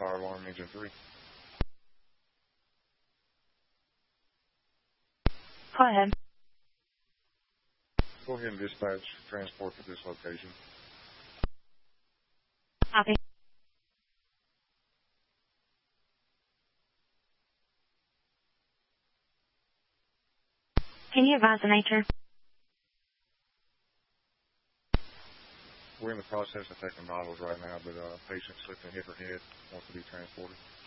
fire alarm, engine 3. Go ahead. Go ahead and dispatch transport to this location. Copy. Can you advise the nature? We're in the process of taking vitals right now, but a patient slipped and hit her head, wants to be transported.